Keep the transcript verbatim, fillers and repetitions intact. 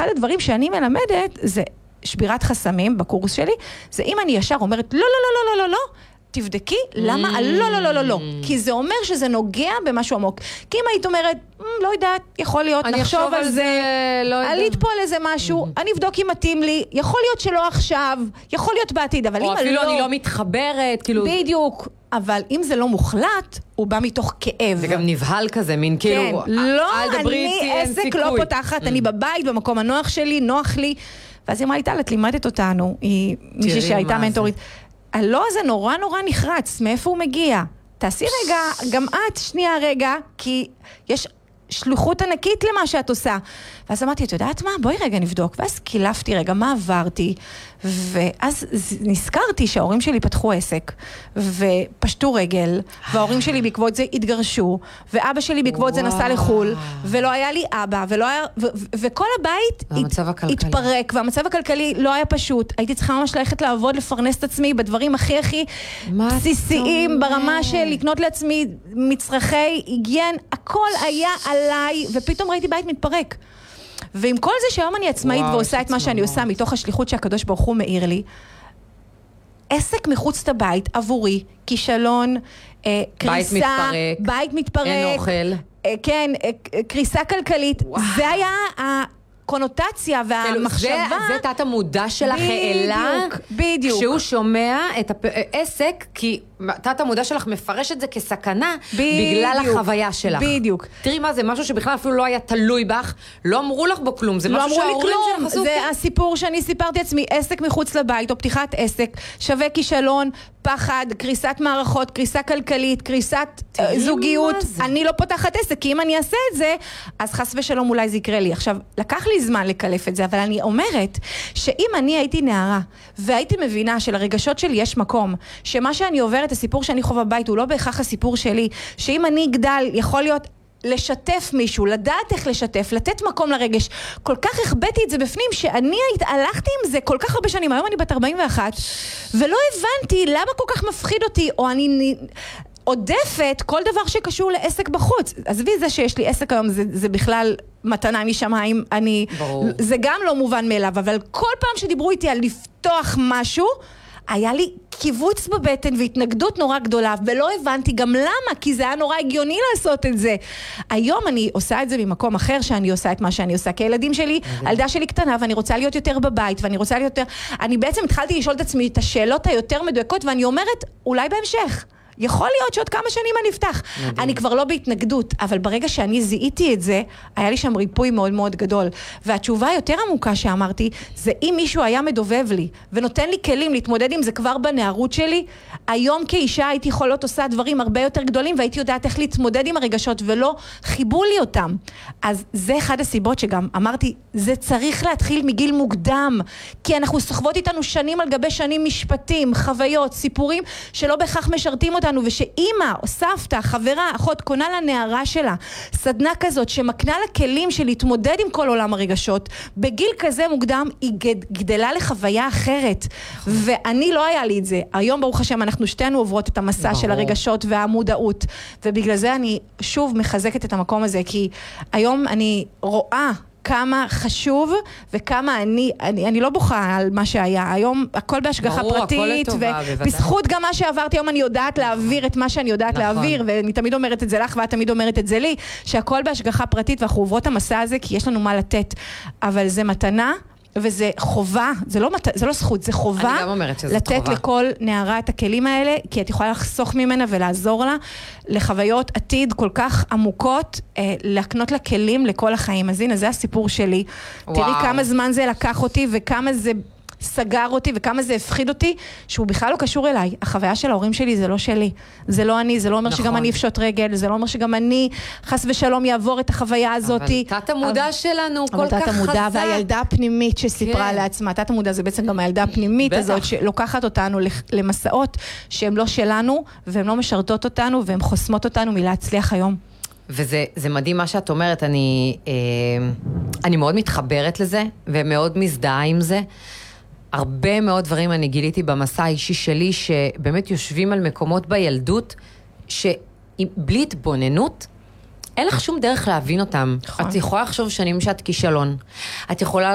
אחד הדברים שאני מלמדת, זה שבירת חסמים בקורס שלי, זה אם אני ישר אומרת, לא, לא, לא, לא, לא, לא, לא, תבדקי, למה? לא, לא, לא, לא, לא. כי זה אומר שזה נוגע במשהו עמוק. כי אם היית אומרת, לא יודעת, יכול להיות, נחשוב על זה, עלית פה על איזה משהו, אני אבדוק אם מתאים לי, יכול להיות שלא עכשיו, יכול להיות בעתיד, אבל אם לא... או אפילו אני לא מתחברת, כאילו... בדיוק, אבל אם זה לא מוחלט, הוא בא מתוך כאב. זה גם נבהל כזה, מין כאילו... כן, לא, אני עסק לא פותחת, אני בבית, במקום הנוח שלי, נוח לי, ואז היא אמרה לי, טל, את לימדת אותנו, היא מישהי שהייתה מנטורית. הלא זה נורא נורא נחרץ, מאיפה הוא מגיע? תעשי רגע, גם את, שנייה רגע, כי יש שלוחות ענקית למה שאת עושה. ואז אמרתי, את יודעת מה? בואי רגע נבדוק. ואז קילפתי רגע, מה עברתי? ואז נזכרתי שההורים שלי פתחו עסק, ופשטו רגל, וההורים שלי בעקבות זה התגרשו, ואבא שלי בעקבות זה נסע לחול, ולא היה לי אבא, ולא היה, ו- ו- וכל הבית התפרק, והמצב הכלכלי לא היה פשוט. הייתי צריכה ממש ללכת לעבוד, לפרנס את עצמי בדברים הכי הכי בסיסיים, ברמה של לקנות לעצמי מצרכי היגיין, הכל היה עליי, ופתאום ראיתי בית מתפרק. ועם כל זה שהיום אני עצמאית ועושה את מה שאני עושה מתוך השליחות שהקדוש ברוך הוא מאיר לי, עסק מחוץ לבית עבורי, כישלון, קריסה, בית מתפרק, אין אוכל. כן, קריסה כלכלית, זה היה הקונוטציה והמחשבה. זה תת המודע שלך העלה, בדיוק. כשהוא שומע את העסק, כי תת המודע שלך מפרש את זה כסכנה, בגלל החוויה שלך. בדיוק. תראי מה, זה משהו שבכלל אפילו לא היה תלוי בך, לא אמרו לך בו כלום, זה משהו שההורים שלך עשו. זה הסיפור שאני סיפרתי עצמי, עסק מחוץ לבית, או פתיחת עסק, שווה כישלון, פחד, קריסת מערכות, קריסה כלכלית, קריסת זוגיות. אני לא פותחת עסק, כי אם אני אעשה את זה, אז חס ושלום אולי זה יקרה לי. עכשיו, לקח לי זמן לקלף את זה, אבל אני אומרת שאם אני הייתי נערה, והייתי מבינה שלרגשות שלי יש מקום, שמה שאני עוברת, הסיפור שאני חווה בבית, הוא לא בהכרח הסיפור שלי, שאם אני אגדל, יכול להיות לשתף מישהו, לדעת איך לשתף, לתת מקום לרגש. כל כך הכבאתי את זה בפנים, שאני הלכתי עם זה כל כך הרבה שנים, היום אני בת ארבעים ואחת, ולא הבנתי למה כל כך מפחיד אותי, או אני עודפת כל דבר שקשור לעסק בחוץ. עזבי זה שיש לי עסק היום, זה, זה בכלל מתנה משמיים, אני, זה גם לא מובן מאליו, אבל כל פעם שדיברו איתי על לפתוח משהו, היה לי קיבוץ בבטן והתנגדות נורא גדולה, ולא הבנתי גם למה, כי זה היה נורא הגיוני לעשות את זה. היום אני עושה את זה ממקום אחר, שאני עושה את מה שאני עושה, כי הילדים שלי, הילדה שלי קטנה, ואני רוצה להיות יותר בבית, ואני רוצה להיות יותר, אני בעצם התחלתי לשאול את עצמי את השאלות היותר מדויקות, ואני אומרת, אולי בהמשך. יכול להיות שעוד כמה שנים אני אפתח. אני כבר לא בהתנגדות, אבל ברגע שאני זיהיתי את זה, היה לי שם ריפוי מאוד מאוד גדול. והתשובה היותר עמוקה שאמרתי, זה אם מישהו היה מדובב לי, ונותן לי כלים להתמודד עם זה כבר בנערות שלי, היום כאישה הייתי יכולות עושה דברים הרבה יותר גדולים, והייתי יודעת איך להתמודד עם הרגשות, ולא חיבו לי אותם. אז זה אחד הסיבות שגם אמרתי, זה צריך להתחיל מגיל מוקדם, כי אנחנו סוחבות איתנו שנים על גבי שנים משפטים, חוויות, סיפורים, שלא בהכרח משרתים אותנו, ושאימא או סבתא, חברה, אחות, קונה לנערה שלה, סדנה כזאת שמקנה לה כלים של להתמודד עם כל עולם הרגשות, בגיל כזה מוקדם היא גדלה לחוויה אחרת, ואני לא היה לי את זה. היום ברוך השם אנחנו שתינו עוברות את המסע של הרגשות והמודעות, ובגלל זה אני שוב מחזקת את המקום הזה, כי היום אני רואה כמה חשוב וכמה אני, אני, אני לא בוכה על מה שהיה. היום הכל בהשגחה ברור, פרטית, ובזכות גם מה שעברתי היום אני יודעת להעביר את מה שאני יודעת נכון. להעביר, ואני תמיד אומרת את זה לך ואת תמיד אומרת את זה לי, שהכל בהשגחה פרטית ואנחנו עוברות המסע הזה כי יש לנו מה לתת, אבל זה מתנה וזה חובה, זה לא, מת... זה לא זכות, זה חובה לתת חובה. לכל נערה את הכלים האלה, כי את יכולה לחסוך ממנה ולעזור לה לחוויות עתיד כל כך עמוקות, אה, להקנות לה כלים לכל החיים. אז הנה, זה הסיפור שלי. וואו. תראי כמה זמן זה לקח אותי וכמה זה סגר אותי וכמה זה הפחיד אותי, שהוא בכלל לא קשור אליי. החוויה של ההורים שלי זה לא שלי. זה לא אני, זה לא אומר נכון. שגם אני אפשוט רגל, זה לא אומר שגם אני חס ושלום יעבור את החוויה הזאת. אבל תת המודע אבל... שלנו כל כך חזק. והילדה הפנימית שסיפרה כן. לעצמה, תת המודע זה בעצם גם הילדה הפנימית בטח. הזאת שלוקחת אותנו למסעות שהן לא שלנו, והן לא משרתות אותנו, והן חוסמות אותנו מלהצליח היום. וזה זה מדהים מה שאת אומרת, אני, אה, אני מאוד מתחברת לזה, ומאוד מזדהה עם זה. הרבה מאוד דברים אני גיליתי במסע האישי שלי, שבאמת יושבים על מקומות בילדות, שבלי התבוננות, אין לך שום דרך להבין אותם. נכון. את יכולה לחשוב שנים שאת כישלון. את יכולה